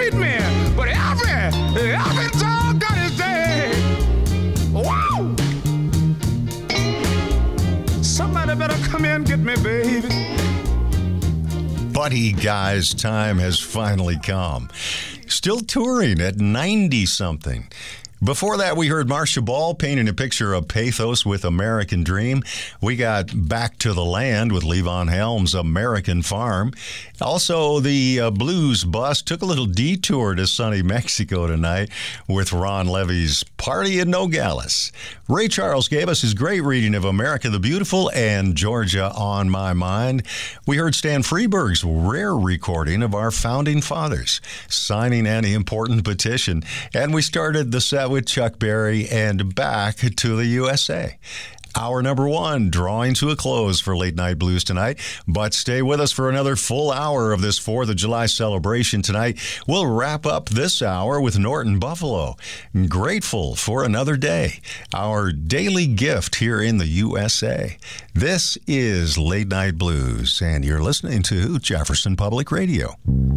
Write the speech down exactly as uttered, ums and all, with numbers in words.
treat me, but every, every dog got his day. Wow! Somebody better come in and get me, baby. Buddy Guy's time has finally come. Still touring at ninety-something. Before that, we heard Marcia Ball painting a picture of pathos with American Dream. We got Back to the Land with Levon Helm's American Farm. Also, the uh, Blues Bus took a little detour to sunny Mexico tonight with Ron Levy's Party in Nogales. Ray Charles gave us his great reading of America the Beautiful and Georgia on My Mind. We heard Stan Freeberg's rare recording of our founding fathers signing an important petition. And we started the set with Chuck Berry and Back to the U S A. Hour number one drawing to a close for Late Night Blues tonight, but stay with us for another full hour of this fourth of July celebration tonight. We'll wrap up this hour with Norton Buffalo, Grateful for Another Day, our daily gift here in the U S A. This is Late Night Blues, and you're listening to Jefferson Public Radio.